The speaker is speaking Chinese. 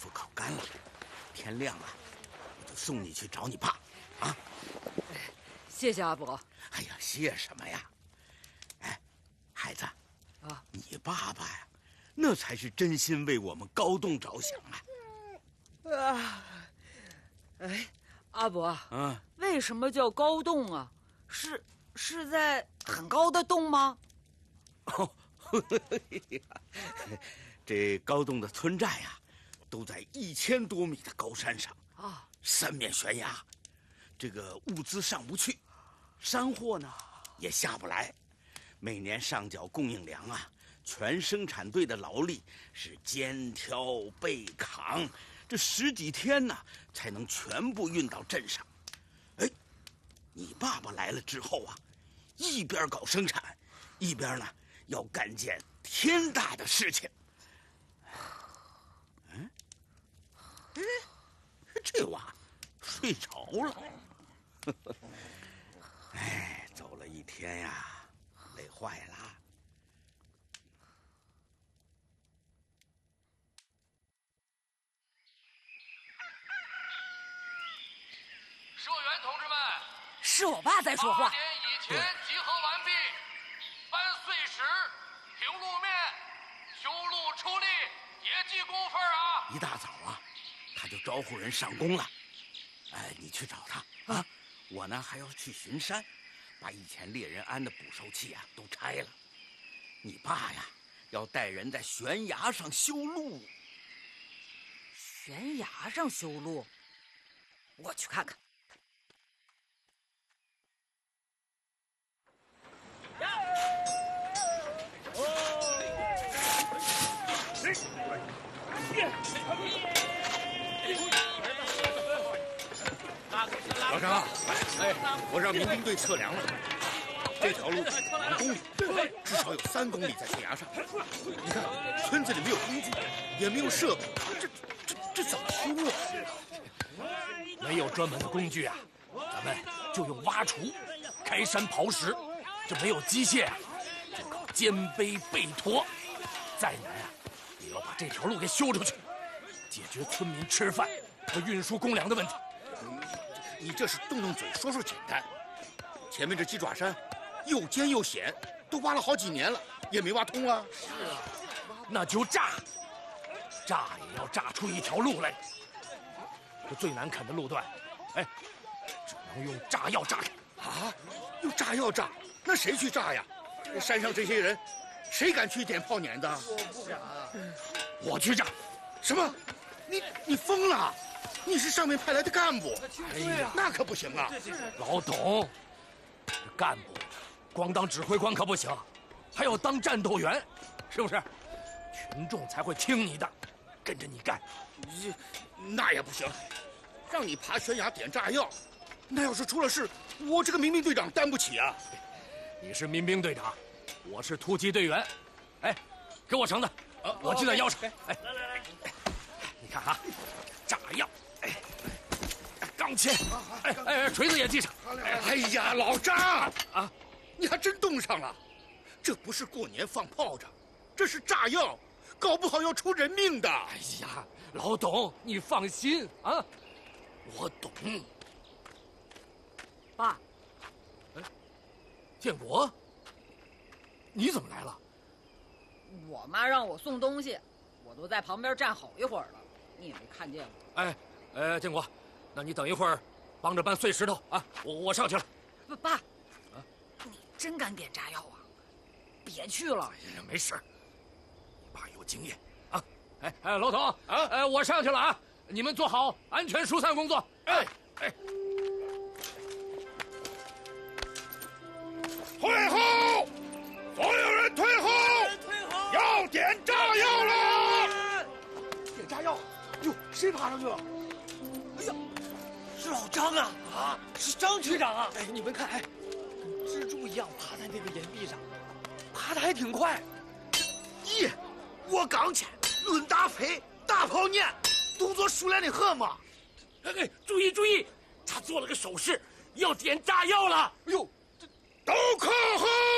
服烤干了，天亮了，我就送你去找你爸，啊！ 谢谢阿伯。 哎呀，谢什么呀？哎，孩子， 啊， 你爸爸呀，那才是真心为我们高栋着想啊！ 哎，阿伯， 嗯， 为什么叫高栋啊？是在很高的洞吗？ 哦，这高栋的村寨呀，都在1000多米的高山上啊， 三面悬崖，这个物资上不去，山货呢也下不来，每年上缴供应粮啊，全生产队的劳力是肩挑背扛，这10几天呢才能全部运到镇上。哎，你爸爸来了之后啊，一边搞生产，一边呢要干件天大的事情。嗯，这娃睡着了。哎，走了一天呀，累坏了。 社员同志们， 是我爸在说话。 8点以前集合完毕，搬碎石、平路面、修路出力，也记工分啊！ 一大早啊，他就招呼人上工了。哎，你去找他啊！我呢还要去巡山，把以前猎人安的捕兽器啊都拆了。你爸呀，要带人在悬崖上修路。 悬崖上修路，我去看看。 老张啊，哎，我让民兵队测量了，这条路5公里，至少有3公里在悬崖上。你看，村子里没有工具，也没有设备，这怎么修啊？ 没有专门的工具啊，咱们就用挖锄、开山刨石。这没有机械啊，就靠肩背背驮。再难啊，也要把这条路给修出去，解决村民吃饭和运输公粮的问题。 你这是动动嘴说说简单，前面这鸡爪山又尖又险，都挖了好几年了，也没挖通啊。 是啊，那就炸也要炸出一条路来。这最难啃的路段，哎，只能用炸药炸开。 啊，用炸药炸？那谁去炸呀？山上这些人，谁敢去点炮碾的？ 我去炸。 什么？你疯了？你是上面派来的干部？ 哎呀， 那可不行啊！ 老董，这干部光当指挥官可不行，还要当战斗员，是不是？群众才会听你的，跟着你干。 那也不行，让你爬悬崖点炸药，那要是出了事，我这个民兵队长担不起啊！ 你是民兵队长，我是突击队员。哎，给我绳子，我系在腰上。哎，来，你看啊，炸药，钢钎，锤子也系上。 哎呀，老张啊，你还真动上了！这不是过年放炮仗，这是炸药，搞不好要出人命的。 哎呀，老董，你放心啊，我懂。 爸， 建国，你怎么来了？ 我妈让我送东西，我都在旁边站好一会儿了，你也没看见我。 建国，那你等一会儿，帮着搬碎石头啊！我上去了。 爸，你真敢点炸药啊？别去了。 哎呀，没事，你爸有经验啊。老董啊，我上去了啊，你们做好安全疏散工作。哎。 退后！所有人退后！要点炸药了！ 点炸药！哟，谁爬上去了？哎呀，是老张啊！啊，是张局长啊！哎，你们看，跟蜘蛛一样爬在那个岩壁上，爬得还挺快。 咦，我刚去，论打飞，大炮念，动作熟练的很嘛。 注意，他做了个手势，要点炸药了。哎呦！ 都靠后！